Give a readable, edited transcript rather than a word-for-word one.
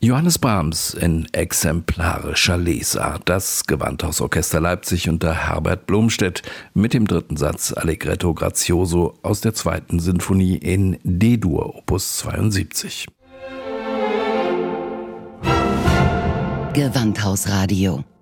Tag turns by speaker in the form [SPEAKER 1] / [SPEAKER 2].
[SPEAKER 1] Johannes Brahms in exemplarischer Lesart. Das Gewandhausorchester Leipzig unter Herbert Blomstedt mit dem dritten Satz Allegretto Grazioso aus der zweiten Sinfonie in D-Dur, Opus 72.
[SPEAKER 2] Gewandhausradio